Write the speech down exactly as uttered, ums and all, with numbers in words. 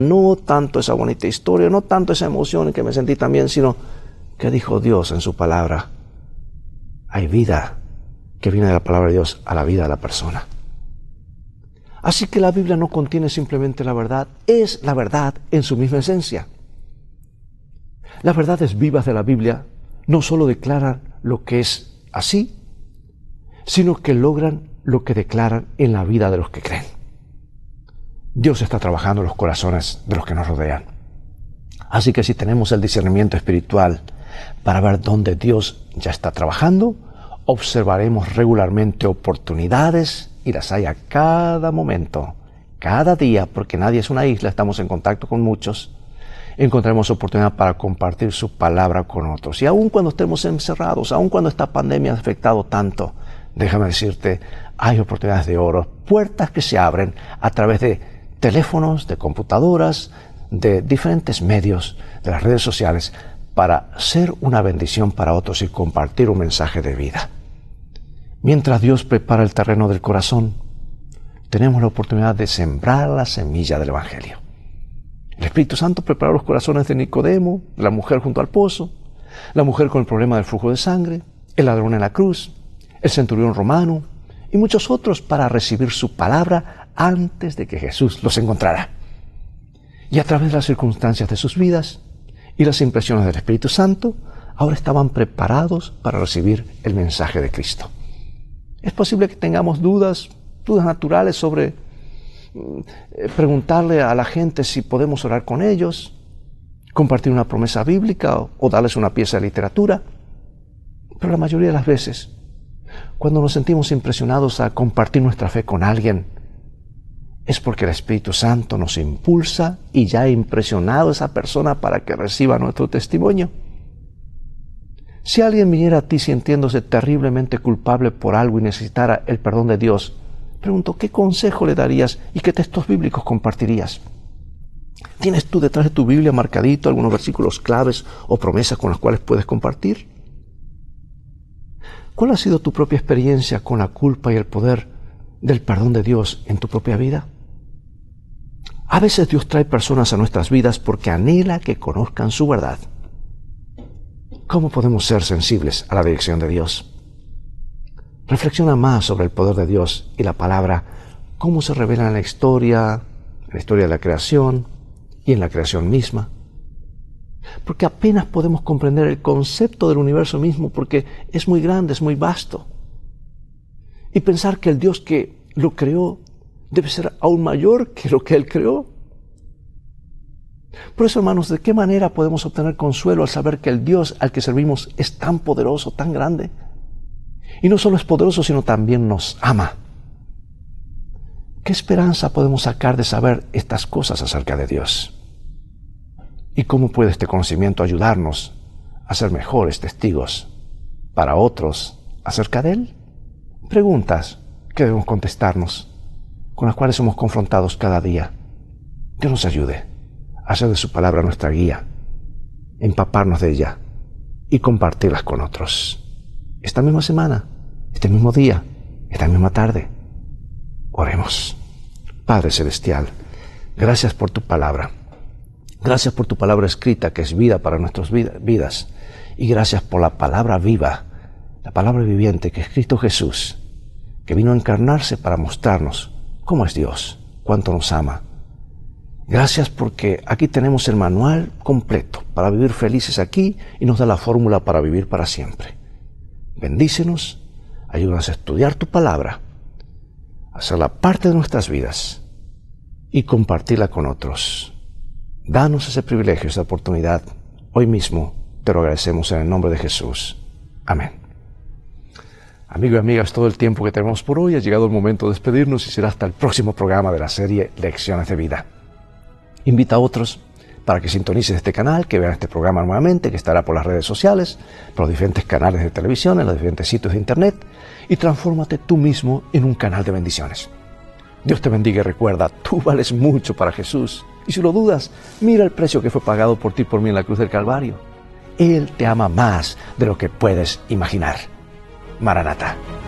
No tanto esa bonita historia, no tanto esa emoción en que me sentí también, sino que dijo Dios en su palabra. Hay vida que viene de la palabra de Dios a la vida de la persona. Así que la Biblia no contiene simplemente la verdad, es la verdad en su misma esencia. Las verdades vivas de la Biblia no solo declaran lo que es así, sino que logran lo que declaran en la vida de los que creen. Dios está trabajando en los corazones de los que nos rodean. Así que si tenemos el discernimiento espiritual para ver dónde Dios ya está trabajando, observaremos regularmente oportunidades y las hay a cada momento, cada día, porque nadie es una isla, estamos en contacto con muchos. Encontraremos oportunidad para compartir su palabra con otros. Y aun cuando estemos encerrados, aun cuando esta pandemia ha afectado tanto, déjame decirte, hay oportunidades de oro, puertas que se abren a través de teléfonos, de computadoras, de diferentes medios, de las redes sociales, para ser una bendición para otros y compartir un mensaje de vida. Mientras Dios prepara el terreno del corazón, tenemos la oportunidad de sembrar la semilla del Evangelio. El Espíritu Santo preparó los corazones de Nicodemo, la mujer junto al pozo, la mujer con el problema del flujo de sangre, el ladrón en la cruz, el centurión romano y muchos otros para recibir su palabra antes de que Jesús los encontrara. Y a través de las circunstancias de sus vidas y las impresiones del Espíritu Santo, ahora estaban preparados para recibir el mensaje de Cristo. Es posible que tengamos dudas, dudas naturales sobre eh, preguntarle a la gente si podemos orar con ellos, compartir una promesa bíblica o, o darles una pieza de literatura. Pero la mayoría de las veces, cuando nos sentimos impresionados a compartir nuestra fe con alguien, es porque el Espíritu Santo nos impulsa y ya ha impresionado a esa persona para que reciba nuestro testimonio. Si alguien viniera a ti sintiéndose terriblemente culpable por algo y necesitara el perdón de Dios, pregunto, ¿qué consejo le darías y qué textos bíblicos compartirías? ¿Tienes tú detrás de tu Biblia marcadito algunos versículos claves o promesas con las cuales puedes compartir? ¿Cuál ha sido tu propia experiencia con la culpa y el poder del perdón de Dios en tu propia vida? A veces Dios trae personas a nuestras vidas porque anhela que conozcan su verdad. ¿Cómo podemos ser sensibles a la dirección de Dios? Reflexiona más sobre el poder de Dios y la palabra, cómo se revela en la historia, en la historia de la creación y en la creación misma. Porque apenas podemos comprender el concepto del universo mismo porque es muy grande, es muy vasto. Y pensar que el Dios que lo creó debe ser aún mayor que lo que Él creó. Por eso, hermanos, ¿de qué manera podemos obtener consuelo al saber que el Dios al que servimos es tan poderoso, tan grande? Y no solo es poderoso, sino también nos ama. ¿Qué esperanza podemos sacar de saber estas cosas acerca de Dios? ¿Y cómo puede este conocimiento ayudarnos a ser mejores testigos para otros acerca de Él? Preguntas que debemos contestarnos, con las cuales somos confrontados cada día. Dios nos ayude a hacer de su palabra nuestra guía, empaparnos de ella y compartirlas con otros. Esta misma semana, este mismo día, esta misma tarde, oremos. Padre Celestial, gracias por tu palabra. Gracias por tu palabra escrita que es vida para nuestras vidas. Y gracias por la palabra viva, la palabra viviente que es Cristo Jesús, que vino a encarnarse para mostrarnos cómo es Dios, cuánto nos ama. Gracias porque aquí tenemos el manual completo para vivir felices aquí y nos da la fórmula para vivir para siempre. Bendícenos, ayúdanos a estudiar tu palabra, a hacerla parte de nuestras vidas y compartirla con otros. Danos ese privilegio, esa oportunidad. Hoy mismo te lo agradecemos en el nombre de Jesús. Amén. Amigos y amigas, todo el tiempo que tenemos por hoy ha llegado el momento de despedirnos y será hasta el próximo programa de la serie Lecciones de Vida. Invita a otros para que sintonices este canal, que vean este programa nuevamente, que estará por las redes sociales, por los diferentes canales de televisión, en los diferentes sitios de internet, y transfórmate tú mismo en un canal de bendiciones. Dios te bendiga y recuerda, tú vales mucho para Jesús. Y si lo dudas, mira el precio que fue pagado por ti y por mí en la cruz del Calvario. Él te ama más de lo que puedes imaginar. Maranatha.